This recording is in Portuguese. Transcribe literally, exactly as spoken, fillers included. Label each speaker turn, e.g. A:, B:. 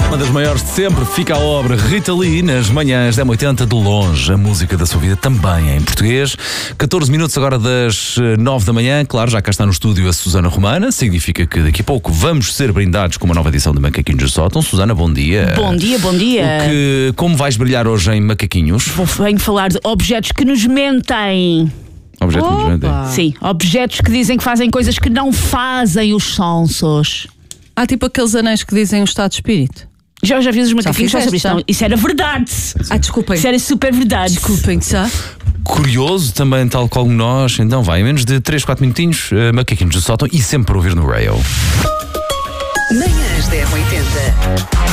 A: Uma das maiores de sempre, fica a obra Rita Lee nas manhãs da M oitenta de longe. A música da sua vida também em português. catorze minutos agora das nove da manhã. Claro, já cá está no estúdio a Susana Romana. Significa que daqui a pouco vamos ser brindados com uma nova edição de Macaquinhos do Sótão. Susana, bom dia.
B: Bom dia, bom dia.
A: O que, como vais brilhar hoje em Macaquinhos?
B: Vou, venho falar de objetos que nos mentem.
A: Objeto que nos mentem.
B: Sim, objetos que dizem que fazem coisas que não fazem os sonsos.
C: Há tipo aqueles anéis que dizem o estado de espírito.
B: Já, já vi os macaquinhos
C: fizeste,
B: sobre isso.
C: já?
B: Não, isso era verdade.
C: Ah, desculpem.
B: Isso era super verdade.
C: Desculpem, já?
A: Curioso também, tal como nós. Então vai, em menos de três, quatro minutinhos, uh, Macaquinhos do Sótão e sempre para ouvir no Rail.
D: Manhãs da M oitenta.